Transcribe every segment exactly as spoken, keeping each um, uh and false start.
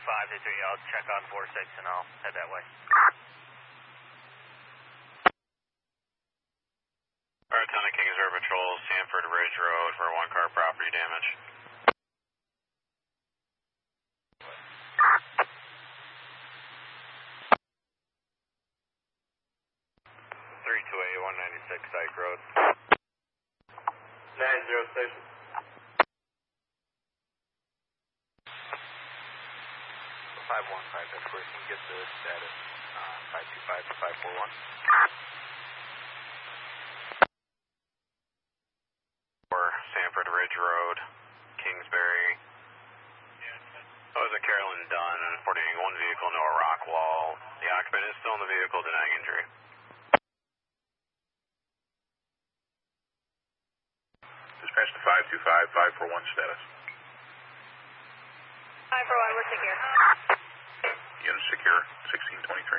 five two three, I'll check on four six and I'll head that way. Lieutenant Kings River Patrol, Sanford Ridge Road for one car property damage. three two eight, one ninety-six, Dyke Road. nine zero station. five one five, that's where you can get the status. Uh, five two five to five four one. For Sanford Ridge Road, Kingsbury. That was a Carolyn Dunn, reporting one vehicle, no rock wall. The occupant is still in the vehicle, denying injury. Dispatch to five two five, five four one status. five four one, we're secure. Unit secure, sixteen twenty-three.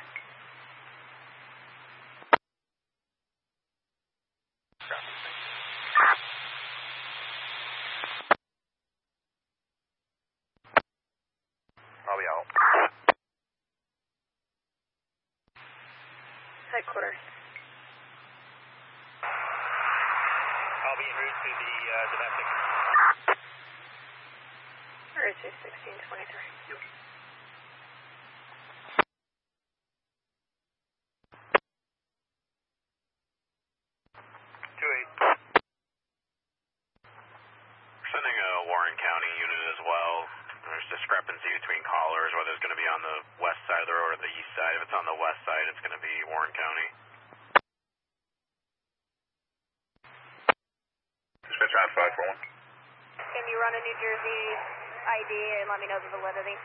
I'll be out. Headquarters. I'll be en route to the uh, domestic. Route to sixteen twenty-three. two eight. We're sending a Warren County unit as well. There's discrepancy between callers, whether it's going to be on the west side of the road or the east side. If it's on the west side, it's going to be Warren County. Dispatch on five four one. Can you run a New Jersey I D and let me know the validity?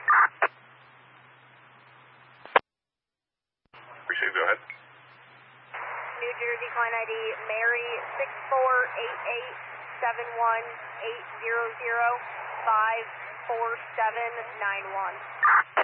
Receive, go ahead. New Jersey client I D, Mary six four eight eight seven one eight zero zero five four seven nine one.